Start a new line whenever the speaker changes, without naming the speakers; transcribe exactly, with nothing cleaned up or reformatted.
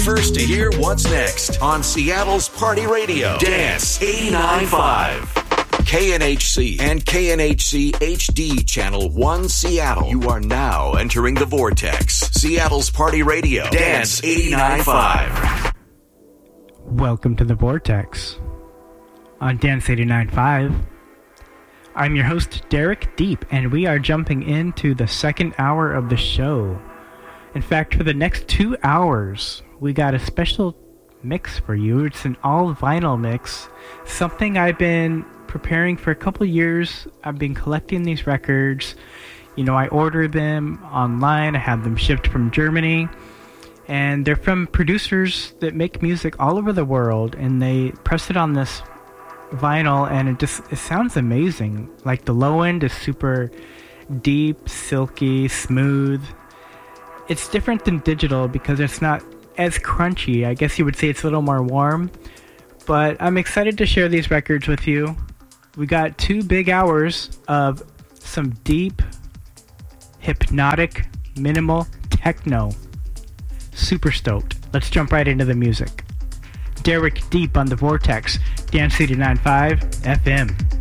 First to hear what's next on Seattle's Party Radio. Dance eighty-nine point five. K N H C and K N H C H D Channel one Seattle. You are now entering the vortex. Seattle's Party Radio. Dance eighty-nine point five.
Welcome to the vortex on Dance eighty-nine point five. I'm your host, Derek Deep, and we are jumping into the second hour of the show. In fact, for the next two hours, we got a special mix for you. It's an all-vinyl mix, something I've been preparing for a couple years. I've been collecting these records. You know, I order them online. I have them shipped from Germany. And they're from producers that make music all over the world. And they press it on this vinyl, and it just it sounds amazing. Like, the low end is super deep, silky, smooth. It's different than digital because it's not as crunchy. I guess you would say it's a little more warm. But I'm excited to share these records with you. We got two big hours of some deep, hypnotic, minimal techno. Super stoked. Let's jump right into the music. Derek Deep on the Vortex, Dance eighty-nine point five F M.